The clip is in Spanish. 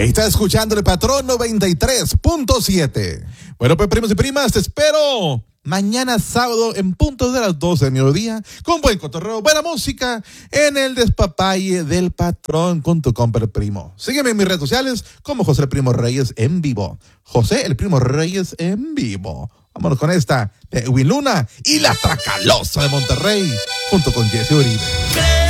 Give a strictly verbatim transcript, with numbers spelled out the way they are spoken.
Está escuchando el Patrón noventa y tres punto siete. Bueno, pues primos y primas, te espero mañana sábado en punto de las doce del mediodía con buen cotorreo, buena música en el despapalle del Patrón con tu compa el primo. Sígueme en mis redes sociales como José el Primo Reyes en vivo. José el Primo Reyes en vivo. Vámonos con esta de Edwin Luna y La Tracalosa de Monterrey junto con Jesse Uribe.